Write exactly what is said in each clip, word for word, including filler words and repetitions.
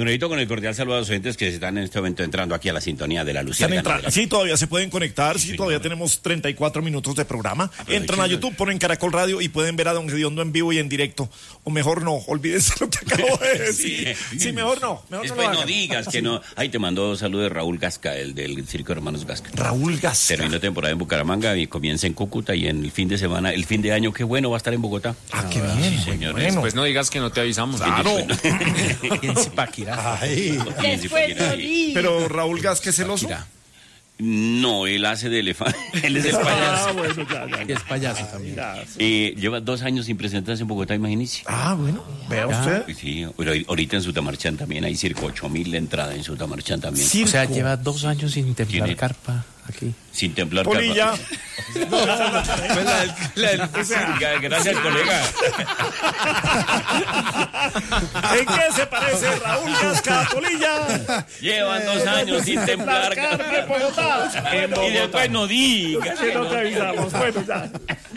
Don con el cordial saludo a los oyentes que están en este momento entrando aquí a la sintonía de la Luciérnaga. Están entrando. Sí, todavía se pueden conectar. Sí, Sí, todavía señor. tenemos treinta y cuatro minutos de programa. Aprovechen. Entran a YouTube, ponen Caracol Radio y pueden ver a Don Gediondo en vivo y en directo. O mejor no, olvídense lo que acabo de decir. Sí, sí mejor no. Mejor Después no, no, lo hagan. digas que no. Ahí te mandó saludos Raúl Gasca, el del Circo Hermanos Gasca. Raúl Gasca. Terminó temporada en Bucaramanga y comienza en Cúcuta y en el fin de semana, el fin de año, qué bueno, va a estar en Bogotá. Ah, qué bien. señor. Bueno. Pues no digas que no te avisamos. Claro. Y en Zipaquirá. Ay. Después no di. Pero Raúl Gasca es celoso. No, él hace de elefante. Él es el Ah, payaso. bueno, ya, ya. Y es payaso también. Ya, sí. Eh, lleva dos años sin presentarse en Bogotá, imagínese. Ah, bueno, vea usted. Sí, pero ahorita en Sutamarchán también hay circo, ocho mil de entrada en Sutamarchán también. Circo. O sea, lleva dos años sin templar Tiene- carpa aquí. Sin templar Polilla. carpa. Gracias, colega. ¿En qué se parece Raúl Gasca a Polilla? Llevan dos años sin templar Carne en carpa. Bogotá. Y después no digas. Que no te avisamos. Bueno, ya.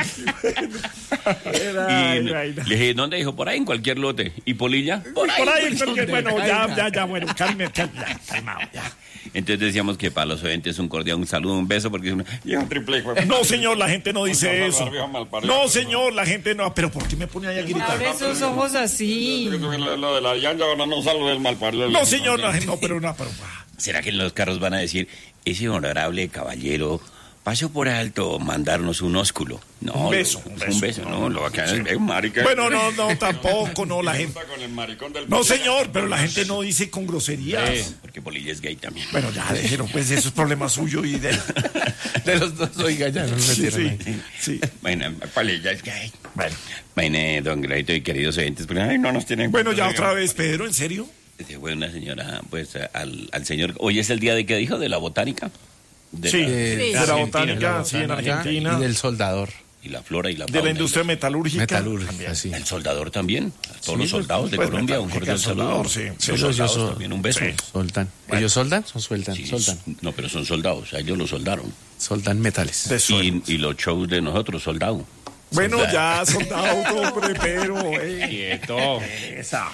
Y Ay, le ay, ay. dije, ¿dónde dijo? Por ahí, en cualquier lote. ¿Y Polilla? Por ahí, porque, bueno, ya, ya, ya, bueno, calme, calme, ya, calmado, ya. Entonces decíamos que para los oyentes un cordial, un saludo, un beso, porque es una... Lleva un triple. hijo de- No, señor, la gente no dice Por eso. favor, viejo malparido. No, señor, la gente no. Pero ¿por qué me pone ahí a gritar? Abre esos ojos así. Lo, lo de la llanta, ahora no salgo del malparido. No, señor, la gente no, pero no, pero. ah, ¿Será que en los carros van a decir, ese honorable caballero pasó por alto mandarnos un ósculo? No, Un beso, lo- un un beso. beso, no, lo bacán es un marica. Bueno, no, no, tampoco, no, la gente. Con el maricón del No, señor, pero la gente no dice con groserías. Porque Polilla es gay también. Bueno, ya déjelo, pues eso es problema suyo y de. De los dos, oiga, ya no me Sí, metieron sí, ahí. sí. Bueno, Polilla es gay. Bueno, Bueno, don Gradito y queridos oyentes, pues, ay, no nos tienen... bueno, ya otra vez, Pedro, ¿en serio? Se fue una señora, pues, al, al señor... Hoy es el día de, ¿qué dijo? De la botánica. De Sí, la- de Sí. la Argentina, botánica, la sí, en Botánica Argentina. Y del soldador. y la flora y la De fauna. la industria metalúrgica. Metalúrgica, también. sí. El soldador también. A todos Sí, los soldados de pues, Colombia, un metalúrgica, cordial saludo. soldador, sí. Los Sí, ellos soldados son- también, un beso. Sí. Soldan. Bueno. ¿Ellos soldan? Son sueltan. Sí, Soldan. no, pero son soldados, a ellos los soldaron. Soldan metales. De sueldo. Y, y los shows de nosotros, soldado. Bueno, Soldado. ya, soldado, hombre, pero. Eh, Quieto. esa.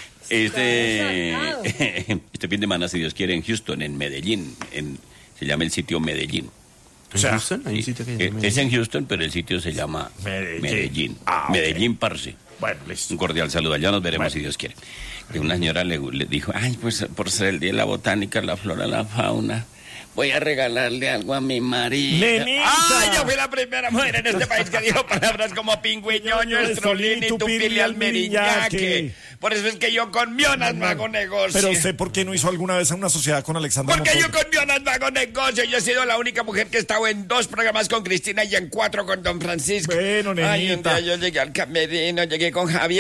Este, Soldado. este fin de semana, si Dios quiere, en Houston, en Medellín, en, se llama el sitio Medellín. O sea, ¿En Houston? Hay un sitio que se Eh, llama es en Houston, pero el sitio se llama Medellín. Medellín. Ah, ok. Medellín, parce. Bueno, listo. Un cordial saludo. Allá nos veremos Bueno. si Dios quiere. Que una señora le, le dijo, ay, pues por ser el día de la botánica, la flora, la fauna, voy a regalarle algo a mi marido. ¡Nenita! ¡Ay, yo fui la primera mujer en este país que dijo palabras como pingüiñoño, estrolín y tupili almeriñaque! Por eso es que yo con mionas no hago negocio. Pero usted, ¿por qué no hizo alguna vez una sociedad con Alexandra Porque yo Montoya? con mionas no hago negocio. Yo he sido la única mujer que he estado en dos programas con Cristina y en cuatro con Don Francisco. Bueno, Ay, un nenita. día yo llegué al camerino, llegué con Javier.